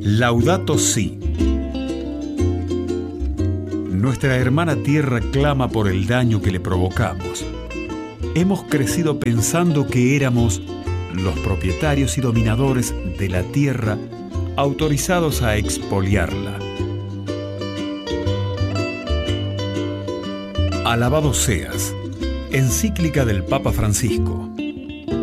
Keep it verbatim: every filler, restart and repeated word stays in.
Laudato Si. Nuestra hermana tierra clama por el daño que le provocamos. Hemos crecido pensando que éramos los propietarios y dominadores de la tierra, autorizados a expoliarla. Alabado seas. Encíclica del Papa Francisco.